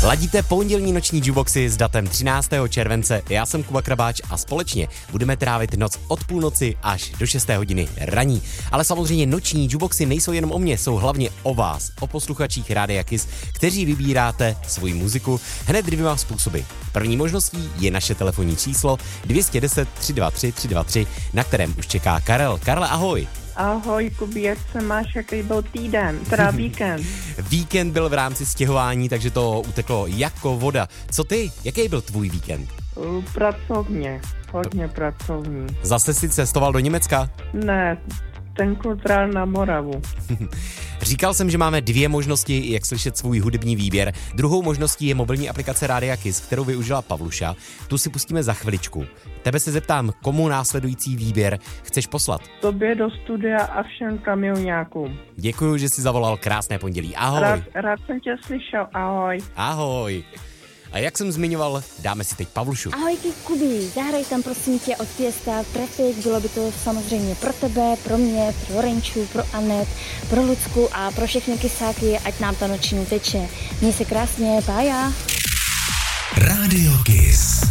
Ladíte pondělní noční jukeboxy s datem 13. července. Já jsem Kuba Krabáč a společně budeme trávit noc od půlnoci až do 6. hodiny raní. Ale samozřejmě noční jukeboxy nejsou jenom o mně, jsou hlavně o vás, o posluchačích Rádia Kiss, kteří vybíráte svoji muziku hned dvěma způsoby. První možností je naše telefonní číslo 210 323 323, na kterém už čeká Karel. Karle, ahoj. Ahoj, Kubi, jak se máš, jaký byl týden, teda víkend? Víkend byl v rámci stěhování, takže to uteklo jako voda. Co ty? Jaký byl tvůj víkend? Pracovně, hodně pracovní. Zase si cestoval do Německa? Ne, tentokrát na Moravu. Říkal jsem, že máme dvě možnosti, jak slyšet svůj hudební výběr. Druhou možností je mobilní aplikace Rádia Kiss, kterou využila Pavluša. Tu si pustíme za chviličku. Tebe se zeptám, komu následující výběr chceš poslat? Tobě do studia a všem kamionňákům. Děkuju, že jsi zavolal, krásné pondělí. Ahoj. Rád jsem tě slyšel, ahoj. Ahoj. A jak jsem zmiňoval, dáme si teď Pavlušu. Ahoj Kubi, zahraj tam prosím tě od Fiesta Traffic, bylo by to samozřejmě pro tebe, pro mě, pro Renču, pro Anet, pro Lucku a pro všechny kysáky, ať nám ta noční teče. Měj se krásně, pája. Radio Kiss.